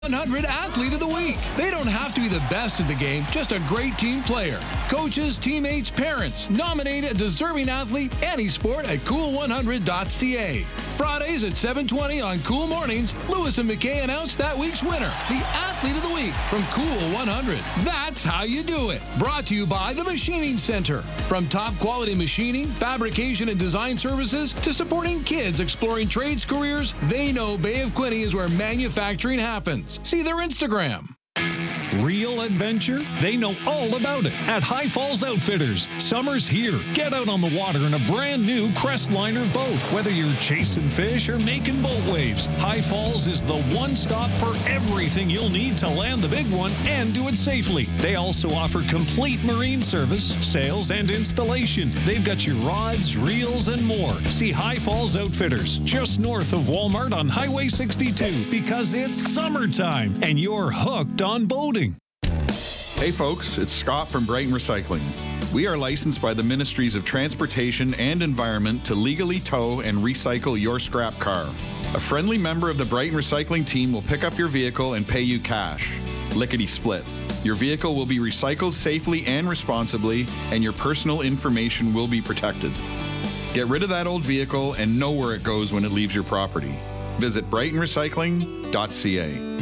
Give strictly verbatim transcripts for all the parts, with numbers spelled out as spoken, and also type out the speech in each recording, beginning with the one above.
one hundred Athlete of the Week. They don't have to be the best at the game, just a great team player. Coaches, teammates, parents, nominate a deserving athlete any sport at cool one hundred dot c a. Fridays at seven twenty on Cool Mornings, Lewis and McKay announce that week's winner, the Athlete of the Week from Cool one hundred. That's how you do it. Brought to you by the Machining Center. From top quality machining, fabrication, and design services to supporting kids exploring trades careers, they know Bay of Quinte is where manufacturing happens. See their Instagram. Real adventure? They know all about it at High Falls Outfitters. Summer's here. Get out on the water in a brand new Crestliner boat. Whether you're chasing fish or making boat waves, High Falls is the one stop for everything you'll need to land the big one and do it safely. They also offer complete marine service, sales, and installation. They've got your rods, reels, and more. See High Falls Outfitters just north of Walmart on Highway sixty-two because it's summertime and you're hooked on boating. Hey folks, it's Scott from Brighton Recycling. We are licensed by the Ministries of Transportation and Environment to legally tow and recycle your scrap car. A friendly member of the Brighton Recycling team will pick up your vehicle and pay you cash. Lickety split. Your vehicle will be recycled safely and responsibly, and your personal information will be protected. Get rid of that old vehicle and know where it goes when it leaves your property. Visit brighton recycling dot c a.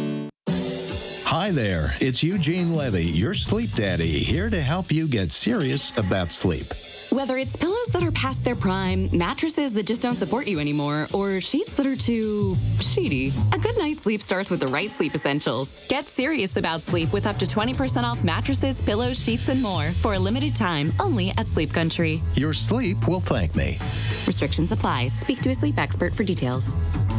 Hi there, it's Eugene Levy, your sleep daddy, here to help you get serious about sleep. Whether it's pillows that are past their prime, mattresses that just don't support you anymore, or sheets that are too sheety, a good night's sleep starts with the right sleep essentials. Get serious about sleep with up to twenty percent off mattresses, pillows, sheets, and more for a limited time only at Sleep Country. Your sleep will thank me. Restrictions apply. Speak to a sleep expert for details.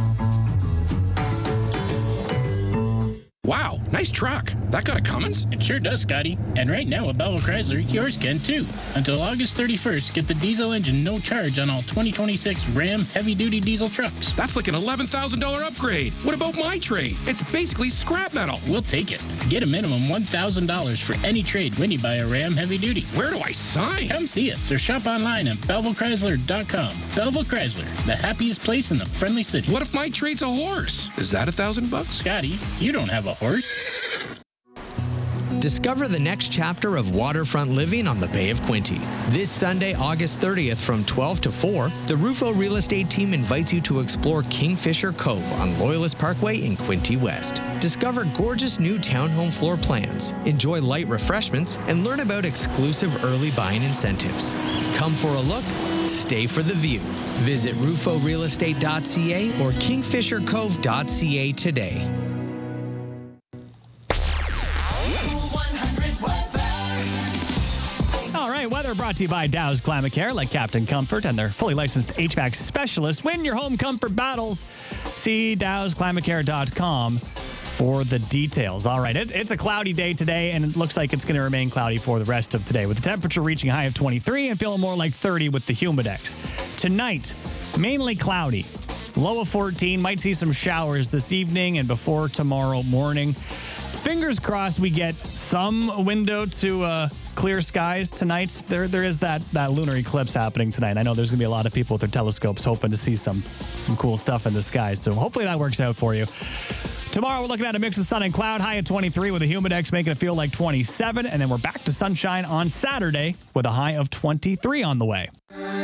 Wow, nice truck. That got a Cummins? It sure does, Scotty. And right now at Belleville Chrysler, yours can too. Until August thirty-first, get the diesel engine no charge on all twenty twenty-six Ram heavy-duty diesel trucks. That's like an eleven thousand dollars upgrade. What about my trade? It's basically scrap metal. We'll take it. Get a minimum one thousand dollars for any trade when you buy a Ram heavy-duty. Where do I sign? Come see us or shop online at belleville chrysler dot com. Belleville Chrysler, the happiest place in the friendly city. What if my trade's a horse? Is that a thousand bucks? Scotty, you don't have a horse. Discover the next chapter of waterfront living on the Bay of Quinte. This Sunday, August thirtieth from twelve to four, the Rufo Real Estate team invites you to explore Kingfisher Cove on Loyalist Parkway in Quinte West. Discover gorgeous new townhome floor plans, enjoy light refreshments, and learn about exclusive early buying incentives. Come for a look, stay for the view. Visit rufo real estate dot c a or kingfisher cove dot c a today. Weather brought to you by Dow's Climate Care, like Captain Comfort and their fully licensed H V A C specialists. Win your home comfort battles. See dows climate care dot com for the details. All right, it, it's a cloudy day today, and it looks like it's going to remain cloudy for the rest of today, with the temperature reaching a high of twenty-three and feeling more like thirty with the Humidex. Tonight, mainly cloudy. Low of fourteen. Might see some showers this evening and before tomorrow morning. Fingers crossed we get some window to uh, clear skies tonight. There, there is that, that lunar eclipse happening tonight. I know there's going to be a lot of people with their telescopes hoping to see some, some cool stuff in the sky. So hopefully that works out for you. Tomorrow, we're looking at a mix of sun and cloud, high at twenty-three with a Humidex making it feel like twenty-seven. And then we're back to sunshine on Saturday with a high of twenty-three on the way.